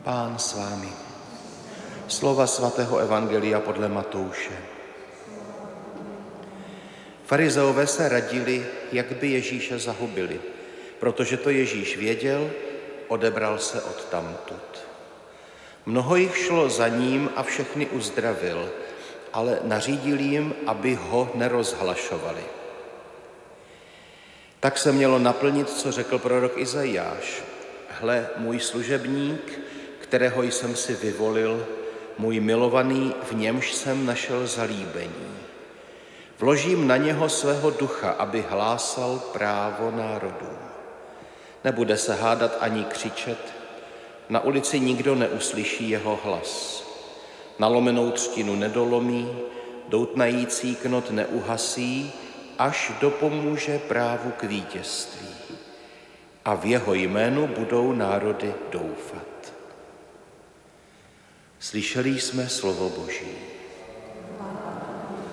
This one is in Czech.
Pán s vámi. Slova svatého evangelia podle Matouše. Farizeové se radili, jak by Ježíše zahubili. Protože to Ježíš věděl, odebral se odtamtud. Mnoho jich šlo za ním a všechny uzdravil, ale nařídil jim, aby ho nerozhlašovali. Tak se mělo naplnit, co řekl prorok Izajáš. Hle, můj služebník, kterého jsem si vyvolil, můj milovaný, v němž jsem našel zalíbení. Vložím na něho svého ducha, aby hlásal právo národům. Nebude se hádat ani křičet, na ulici nikdo neuslyší jeho hlas. Nalomenou třtinu nedolomí, doutnající knot neuhasí, až dopomůže právu k vítězství. A v jeho jménu budou národy doufat. Slyšeli jsme slovo Boží.